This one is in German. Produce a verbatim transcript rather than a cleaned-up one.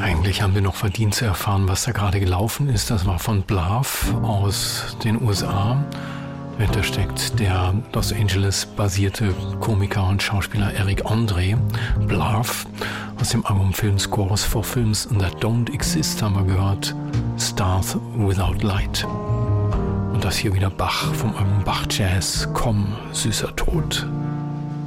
Eigentlich haben wir noch verdient zu erfahren, was da gerade gelaufen ist. Das war von Bluff aus den U S A. Dahinter steckt der Los Angeles basierte Komiker und Schauspieler Eric Andre. Bluff aus dem Album Film Scores for Films That Don't Exist haben wir gehört. Stars Without Light. Und das hier wieder Bach vom Album Bach Jazz. Komm, süßer Tod.